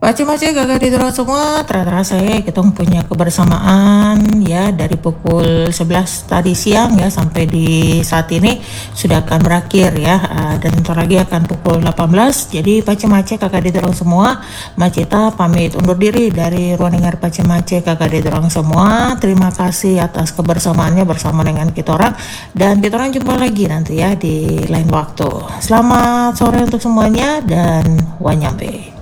Macam-macam kakak di dorong semua, terasa ya kita punya kebersamaan ya dari pukul 11 tadi siang ya sampai di saat ini sudah akan berakhir ya. Dan bentar lagi akan pukul 18. Jadi macam-macam kakak di dorong semua, Macita pamit undur diri dari ruang dengar macam-macam kakak di dorong semua. Terima kasih atas kebersamaannya bersama dengan kita orang, dan kita orang jumpa lagi nanti ya di lain waktu. Selamat sore untuk semuanya dan wanyampe.